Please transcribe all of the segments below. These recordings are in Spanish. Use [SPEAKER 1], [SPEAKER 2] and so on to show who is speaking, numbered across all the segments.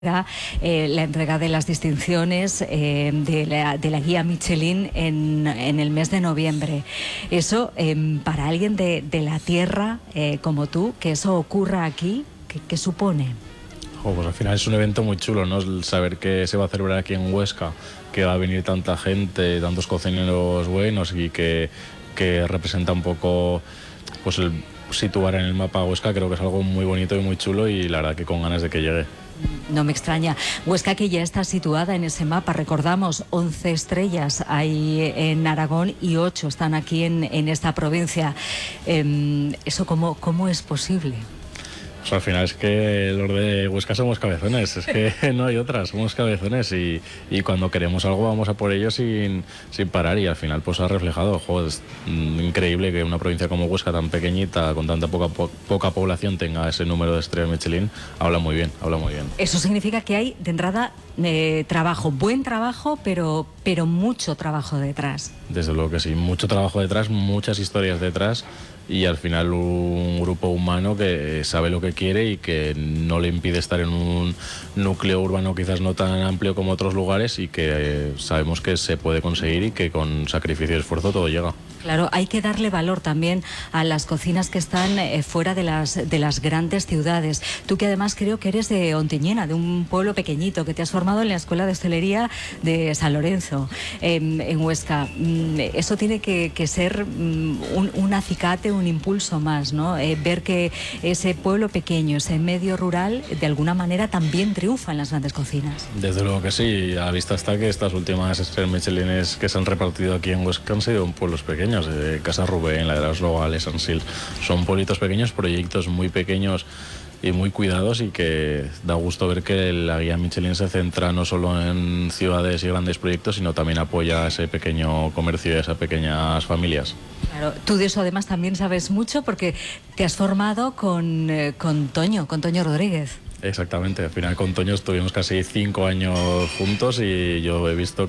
[SPEAKER 1] la entrega de las distinciones de la guía Michelin en el mes de noviembre. Eso, para alguien de la tierra como tú, que eso ocurra aquí, ¿qué supone?
[SPEAKER 2] Pues al final es un evento muy chulo, ¿no? El saber que se va a celebrar aquí en Huesca, que va a venir tanta gente, tantos cocineros buenos y que representa un poco pues el situar en el mapa a Huesca. Creo que es algo muy bonito y muy chulo, y la verdad que con ganas de que llegue.
[SPEAKER 1] No me extraña. Huesca, que ya está situada en ese mapa, recordamos, 11 estrellas hay en Aragón y 8 están aquí en esta provincia. ¿Eso cómo es posible?
[SPEAKER 2] Pues al final es que los de Huesca somos cabezones, es que no hay otras, somos cabezones y cuando queremos algo vamos a por ello sin parar, y al final pues ha reflejado. Joder, es increíble que una provincia como Huesca, tan pequeñita, con tanta poca población, tenga ese número de estrellas Michelin. Habla muy bien.
[SPEAKER 1] Eso significa que hay de entrada trabajo, buen trabajo, pero mucho trabajo detrás.
[SPEAKER 2] Desde luego que sí, mucho trabajo detrás, muchas historias detrás, y al final un grupo humano que sabe lo que quiere y que no le impide estar en un núcleo urbano quizás no tan amplio como otros lugares, y que sabemos que se puede conseguir y que con sacrificio y esfuerzo todo llega.
[SPEAKER 1] Claro, hay que darle valor también a las cocinas que están fuera de las grandes ciudades. Tú, que además creo que eres de Ontinyena, de un pueblo pequeñito, que te has formado en la Escuela de Hostelería de San Lorenzo, en Huesca. Eso tiene que ser un acicate, un impulso más, ¿no? Ver que ese pueblo pequeño, ese medio rural, de alguna manera también triunfa en las grandes cocinas.
[SPEAKER 2] Desde luego que sí. A vista está que estas últimas estrellas Michelines que se han repartido aquí en Huesca han sido en pueblos pequeños. Casa Rubén, la de las Nogales, Ansil. Son pueblitos pequeños, proyectos muy pequeños y muy cuidados, y que da gusto ver que la guía Michelin se centra no solo en ciudades y grandes proyectos, sino también apoya a ese pequeño comercio y a esas pequeñas familias.
[SPEAKER 1] Claro, tú de eso además también sabes mucho, porque te has formado con Toño Rodríguez.
[SPEAKER 2] Exactamente, al final con Toño estuvimos casi 5 años juntos, y yo he visto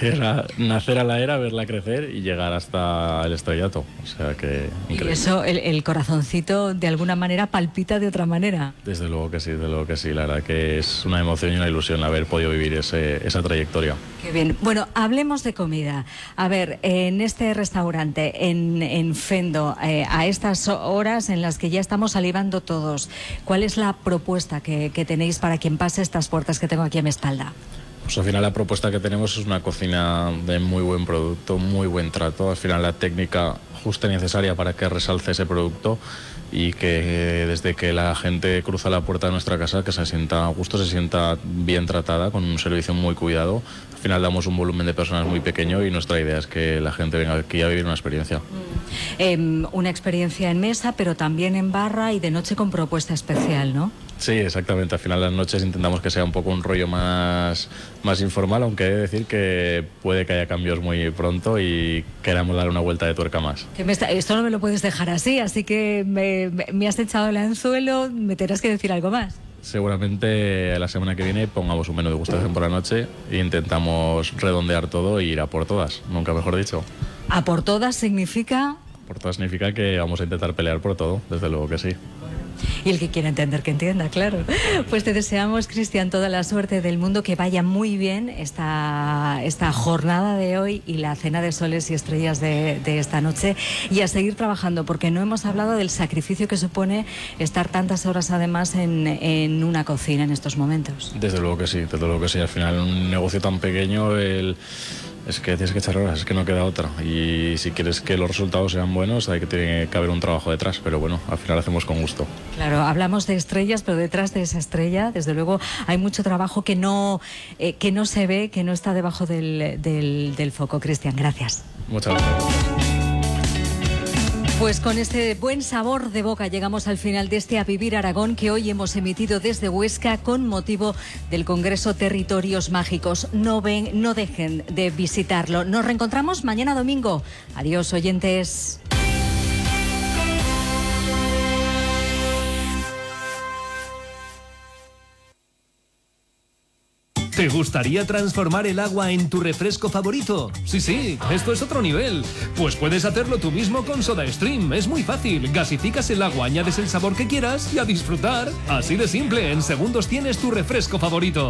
[SPEAKER 2] nacer a la era, verla crecer y llegar hasta el estrellato. O sea que increíble.
[SPEAKER 1] Y eso, el corazoncito de alguna manera palpita de otra manera.
[SPEAKER 2] Desde luego que sí. La verdad que es una emoción y una ilusión haber podido vivir esa trayectoria.
[SPEAKER 1] Qué bien. Bueno, hablemos de comida. A ver, en este restaurante, en Fendo, a estas horas en las que ya estamos salivando todos, ¿cuál es la propuesta que tenéis para quien pase estas puertas que tengo aquí a mi espalda?
[SPEAKER 2] Pues al final la propuesta que tenemos es una cocina de muy buen producto, muy buen trato. Al final la técnica justa y necesaria para que resalce ese producto, y que desde que la gente cruza la puerta de nuestra casa, que se sienta a gusto, se sienta bien tratada, con un servicio muy cuidado. Al final damos un volumen de personas muy pequeño, y nuestra idea es que la gente venga aquí a vivir una experiencia.
[SPEAKER 1] Una experiencia en mesa, pero también en barra y de noche con propuesta especial, ¿no?
[SPEAKER 2] Sí, exactamente. Al final las noches intentamos que sea un poco un rollo más informal, aunque he de decir que puede que haya cambios muy pronto y queramos dar una vuelta de tuerca más.
[SPEAKER 1] Esto no me lo puedes dejar así que me has echado el anzuelo, me tendrás que decir algo más.
[SPEAKER 2] Seguramente la semana que viene pongamos un menú de degustación por la noche e intentamos redondear todo e ir a por todas, nunca mejor dicho.
[SPEAKER 1] ¿A por todas significa?
[SPEAKER 2] Por todas significa que vamos a intentar pelear por todo, desde luego que sí.
[SPEAKER 1] Y el que quiera entender, que entienda, claro. Pues te deseamos, Cristian, toda la suerte del mundo, que vaya muy bien esta jornada de hoy y la cena de soles y estrellas de esta noche, y a seguir trabajando, porque no hemos hablado del sacrificio que supone estar tantas horas además en una cocina en estos momentos.
[SPEAKER 2] Desde luego que sí. Al final un negocio tan pequeño, es que tienes que echar horas, es que no queda otra. Y si quieres que los resultados sean buenos, tiene que haber un trabajo detrás. Pero bueno, al final hacemos con gusto.
[SPEAKER 1] Claro, hablamos de estrellas, pero detrás de esa estrella, desde luego, hay mucho trabajo que no se ve, que no está debajo del foco. Cristian, gracias.
[SPEAKER 2] Muchas gracias.
[SPEAKER 1] Pues con este buen sabor de boca llegamos al final de este A Vivir Aragón, que hoy hemos emitido desde Huesca con motivo del Congreso Territorios Mágicos. No dejen de visitarlo. Nos reencontramos mañana domingo. Adiós, oyentes.
[SPEAKER 3] ¿Te gustaría transformar el agua en tu refresco favorito? Sí, esto es otro nivel. Pues puedes hacerlo tú mismo con SodaStream. Es muy fácil. Gasificas el agua, añades el sabor que quieras y a disfrutar. Así de simple, en segundos tienes tu refresco favorito.